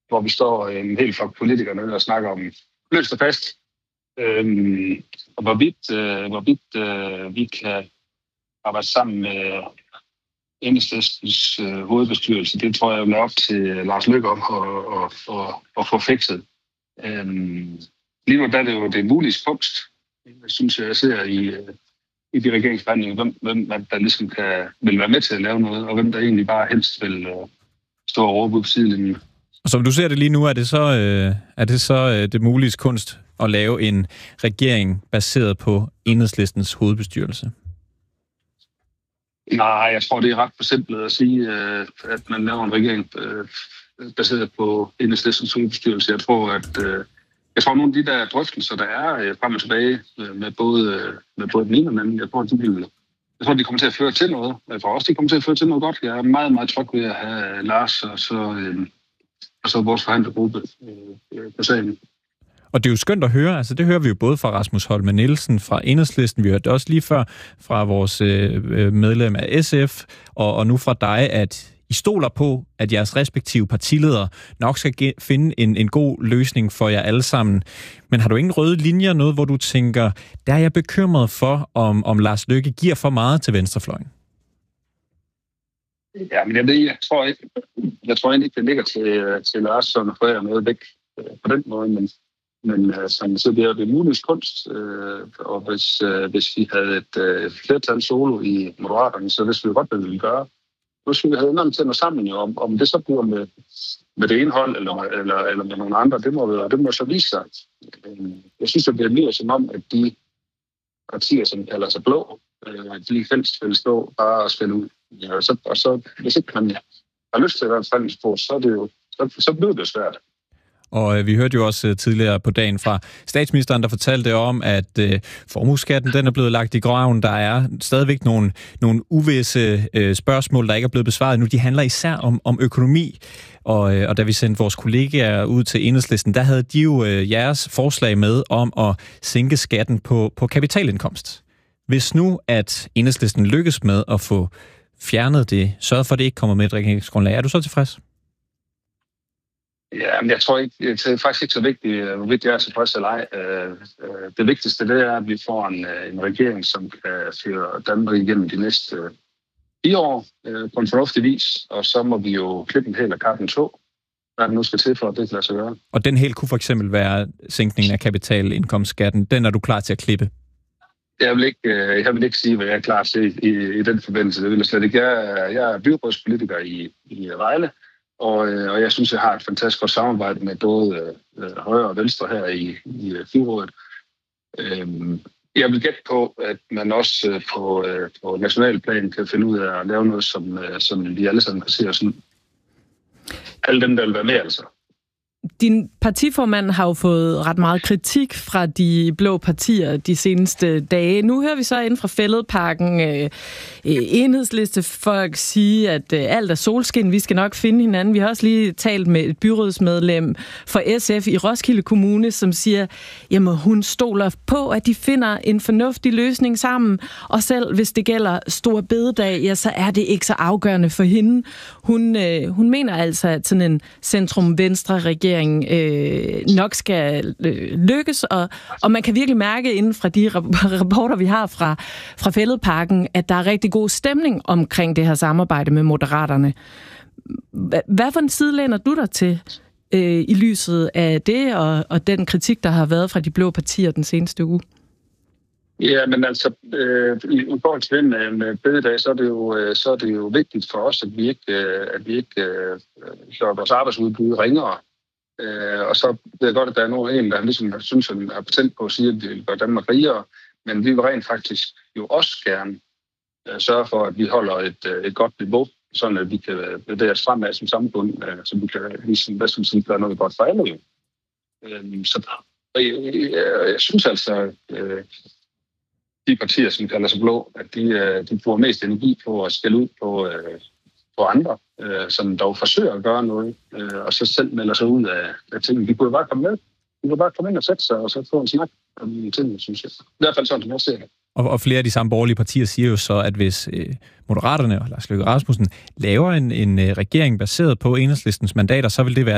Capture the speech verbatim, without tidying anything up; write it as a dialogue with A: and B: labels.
A: hvor vi står en hel flok politikere og snakker om løst og fast. Øhm, og hvorvidt, øh, hvorvidt øh, vi kan arbejde sammen med Enhedslistens øh, hovedbestyrelse, det tror jeg vil op til Lars Løkke om at, at, at, at få fikset. Øhm, lige nu der er det jo det mulige punkt, jeg synes, jeg ser i, i de regeringsforhandlinger, hvem, hvem der ligesom kan, vil være med til at lave noget, og hvem der egentlig bare helst vil uh, stå og råbe på sidelinjen.
B: Og som du ser det lige nu, er det så, øh, er det, så øh, det mulige kunst at lave en regering baseret på Enhedslistens hovedbestyrelse?
A: Nej, jeg tror, det er ret forsimplet at sige, øh, at man laver en regering øh, baseret på Enhedslistens hovedbestyrelse. Jeg tror, at øh, jeg tror, at nogle af de der drøftelser, der er øh, frem og tilbage øh, med, både, øh, med både den ene og den anden, jeg tror, de vil, jeg tror, de kommer til at føre til noget. Jeg tror også, de kommer til at føre til noget godt. Jeg er meget, meget tryg ved at have Lars og så, øh, og så vores forhandlergruppe øh, på sagen.
B: Og det er jo skønt at høre, altså det hører vi jo både fra Rasmus Holme Nielsen fra Enhedslisten, vi hørte det også lige før fra vores øh, medlem af S F, og, og nu fra dig, at I stoler på, at jeres respektive partiledere nok skal ge- finde en, en god løsning for jer alle sammen. Men har du ingen røde linjer, noget hvor du tænker, der er jeg bekymret for, om, om Lars Løkke giver for meget til venstrefløjen?
A: Ja, men jeg, ved, jeg tror ikke, jeg tror ikke, det ligger til, til Lars, sådan at få noget væk på den måde, men Men altså, så det er det muligt kunst, øh, og hvis, øh, hvis vi havde et øh, flertal solo i Moderaterne, så vidste vi godt, hvad vi ville gøre. Hvis vi havde noget til at nå sammen jo, om, om det så bliver med, med det ene hold, eller, eller, eller med nogle andre, det må, det må så vise sig. Jeg synes, at det bliver som om, at de partier, som kalder sig blå, øh, de helst vil stå bare og spille ud. Ja, og, så, og så, hvis ikke man har lyst til at være en forhandlingsbord, så, er det jo, så, så bliver det svært.
B: Og øh, vi hørte jo også øh, tidligere på dagen fra statsministeren, der fortalte om, at øh, formueskatten den er blevet lagt i graven. Der er stadigvæk nogle, nogle uvisse øh, spørgsmål, der ikke er blevet besvaret nu. De handler især om, om økonomi. Og, øh, og da vi sendte vores kollegaer ud til Enhedslisten, der havde de jo øh, jeres forslag med om at sænke skatten på, på kapitalindkomst. Hvis nu, at Enhedslisten lykkes med at få fjernet det, sørget for, at det ikke kommer med et regeringsgrundlag, er du så tilfreds?
A: Ja, men jeg tror ikke, det er faktisk ikke så vigtigt, hvorvidt jeg er tilfreds eller ej. Det vigtigste det er, at vi får en, en regering, som kan føre Danmark igennem de næste fire år på en fornuftig vis, og så må vi jo klippe en hel af kappen to, hvad det nu skal til for, at det kan lade sig gøre.
B: Og den helt kunne for eksempel være sænkningen af kapitalindkomstskatten. Den er du klar til at klippe?
A: Jeg vil ikke, jeg vil ikke sige, hvad jeg er klar til i, i den forbindelse. Det vil jeg slet ikke. Jeg, jeg er byrådspolitiker i, i Vejle, Og, og jeg synes, jeg har et fantastisk godt samarbejde med både øh, højre og venstre her i, i byrådet. Øhm, jeg vil gætte på, at man også øh, på, øh, på nationalplan kan finde ud af at lave noget, som, øh, som vi alle sammen kan se os. Alle dem, der vil være med, altså.
C: Din partiformand har jo fået ret meget kritik fra de blå partier de seneste dage. Nu hører vi så inden fra Fælledparken øh, enhedslistefolk sige, at øh, alt er solskin, vi skal nok finde hinanden. Vi har også lige talt med et byrådsmedlem for S F i Roskilde Kommune, som siger, jamen hun stoler på, at de finder en fornuftig løsning sammen, og selv hvis det gælder Store Bededag, ja, så er det ikke så afgørende for hende. Hun, øh, hun mener altså, at sådan en centrum-venstre regering Øh, nok skal øh, lykkes, og, og man kan virkelig mærke inden fra de rapporter, vi har fra, fra Fælledparken, at der er rigtig god stemning omkring det her samarbejde med Moderaterne. Hvad for en side læner du dig til øh, i lyset af det, og, og den kritik, der har været fra de blå partier den seneste uge?
A: Ja, men altså, øh, i forhold til det med, med bededag, så er, det jo, så er det jo vigtigt for os, at vi ikke, at vi ikke øh, gør vores arbejdsudbud ringere. Øh, og så ved jeg godt, at der er nogen en, der ligesom synes, at han er patent på at sige, at det vil gøre Danmark rigere. Men vi vil rent faktisk jo også gerne øh, sørge for, at vi holder et, øh, et godt niveau, sådan at vi kan bevæge os fremad som samfund, øh, så vi kan ligesom, hvad skal man sige, gøre noget godt for alle. Øh, så jeg, jeg, jeg synes altså, øh, de partier, som kalder sig blå, at de, øh, de bruger mest energi på at skælde ud på, øh, på andre, øh, som dog forsøger at gøre noget, øh, og så selv melder sig ud af, af tingene. De kunne jo bare komme med. De kunne bare komme ind og sætte sig, og så få en snak om tingene, synes jeg. I hvert fald sådan, som jeg ser det.
B: Og, og flere af de samme borgerlige partier siger jo så, at hvis øh, Moderaterne og Lars Løkke Rasmussen laver en, en øh, regering baseret på Enhedslistens mandater, så vil det være